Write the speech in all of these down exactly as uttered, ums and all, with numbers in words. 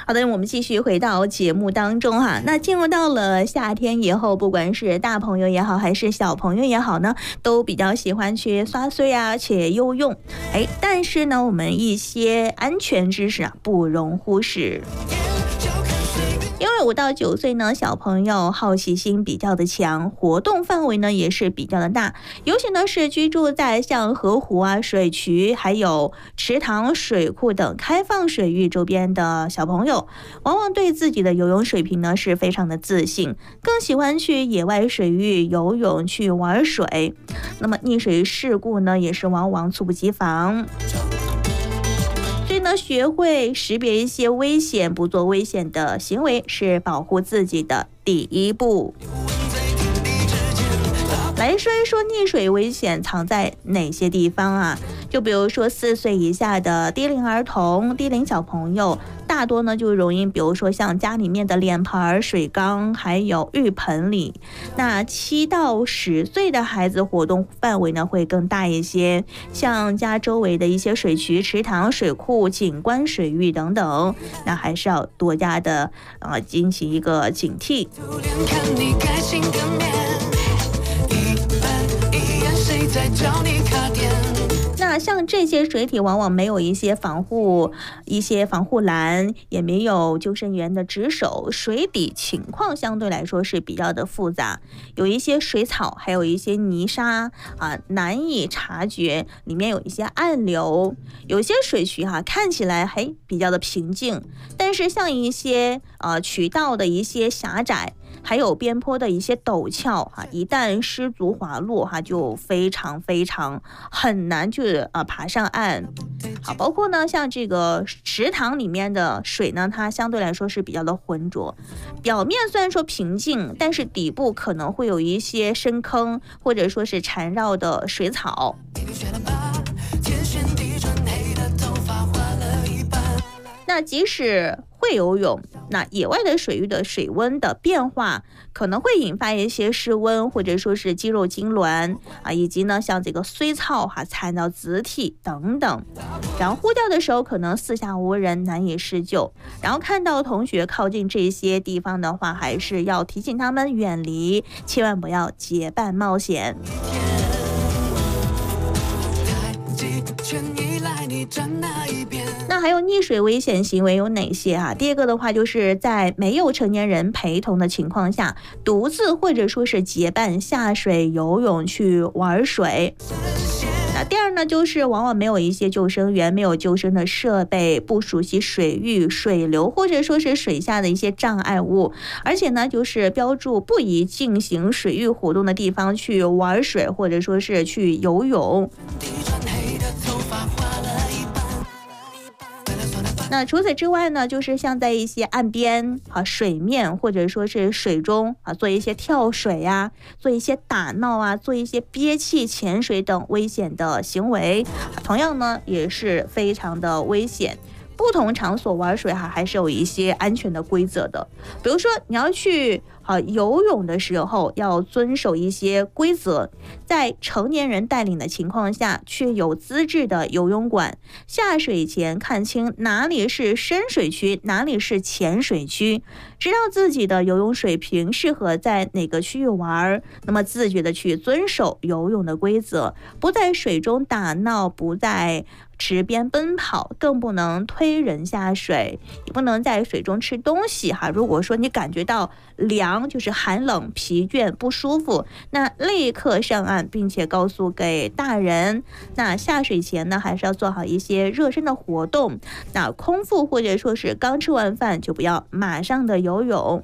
好的，我们继续回到节目当中哈。那进入到了夏天以后，不管是大朋友也好，还是小朋友也好呢，都比较喜欢去耍水啊，且游泳。哎，但是呢，我们一些安全知识啊，不容忽视。因为五到九岁呢，小朋友好奇心比较的强，活动范围呢也是比较的大，尤其呢是居住在像河湖啊、水渠、还有池塘、水库等开放水域周边的小朋友，往往对自己的游泳水平呢是非常的自信，更喜欢去野外水域游泳去玩水。那么溺水事故呢也是往往猝不及防。所以呢，学会识别一些危险，不做危险的行为，是保护自己的第一步。来说一说溺水危险藏在哪些地方啊？就比如说四岁以下的低龄儿童、低龄小朋友，大多呢就容易，比如说像家里面的脸盆、水缸，还有浴盆里。那七到十岁的孩子活动范围呢会更大一些，像家周围的一些水渠、池塘、水库、景观水域等等，那还是要多加的呃进行一个警惕。那像这些水体往往没有一些防护一些防护栏，也没有救生员的值守，水底情况相对来说是比较的复杂，有一些水草，还有一些泥沙啊，难以察觉，里面有一些暗流，有些水渠哈、啊、看起来还比较的平静，但是像一些呃渠道的一些狭窄，还有边坡的一些陡峭哈，一旦失足滑落哈，就非常非常很难去呃爬上岸。好，包括呢像这个池塘里面的水呢，它相对来说是比较的浑浊，表面虽然说平静，但是底部可能会有一些深坑，或者说是缠绕的水草。那即使会游泳，那野外的水域的水温的变化可能会引发一些失温，或者说是肌肉痉挛啊，以及呢像这个衰草哈、啊、踩到子体等等。然后呼叫的时候可能四下无人，难以施救。然后看到同学靠近这些地方的话，还是要提醒他们远离，千万不要结伴冒险。那还有溺水危险行为有哪些啊？第二个的话，就是在没有成年人陪同的情况下，独自或者说是结伴下水游泳去玩水。那第二呢，就是往往没有一些救生员，没有救生的设备，不熟悉水域、水流或者说是水下的一些障碍物，而且呢，就是标注不宜进行水域活动的地方去玩水，或者说是去游泳。那除此之外呢，就是像在一些岸边啊、水面或者说是水中啊，做一些跳水啊，做一些打闹啊，做一些憋气潜水等危险的行为，同样呢也是非常的危险。不同场所玩水哈，还是有一些安全的规则的。比如说，你要去啊游泳的时候，要遵守一些规则，在成年人带领的情况下，去有资质的游泳馆。下水前看清哪里是深水区，哪里是浅水区，知道自己的游泳水平适合在哪个区域玩，那么自觉的去遵守游泳的规则，不在水中打闹，不在池边奔跑，更不能推人下水，也不能在水中吃东西哈。如果说你感觉到凉，就是寒冷、疲倦、不舒服，那立刻上岸，并且告诉给大人。那下水前呢，还是要做好一些热身的活动。那空腹或者说是刚吃完饭，就不要马上的游泳。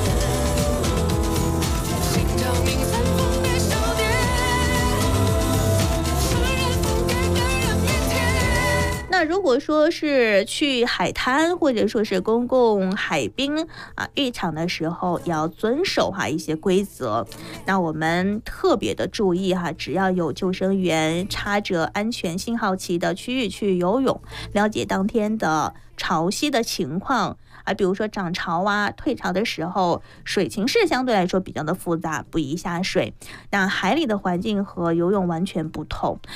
那如果说是去海滩或者说是公共海滨啊浴场的时候，也要遵守哈一些规则。那我们特别的注意哈，只要有救生员插着安全信号旗的区域去游泳，了解当天的潮汐的情况啊，比如说涨潮啊、退潮的时候，水情势相对来说比较的复杂，不宜下水。那海里的环境和游泳完全不同，